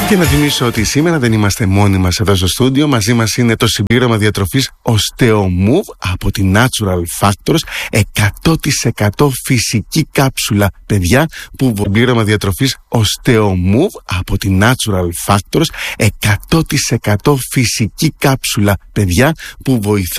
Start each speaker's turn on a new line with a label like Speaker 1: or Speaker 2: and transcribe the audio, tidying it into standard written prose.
Speaker 1: Και να θυμίσω ότι σήμερα δεν είμαστε μόνοι μας εδώ στο στούντιο. Μαζί μας είναι το συμπλήρωμα διατροφής Osteomove από τη Natural Factors. 100% φυσική κάψουλα, παιδιά, που συμπλήρωμα διατροφής Osteomove από τη Natural Factors. 100% φυσική κάψουλα, παιδιά, που βοηθά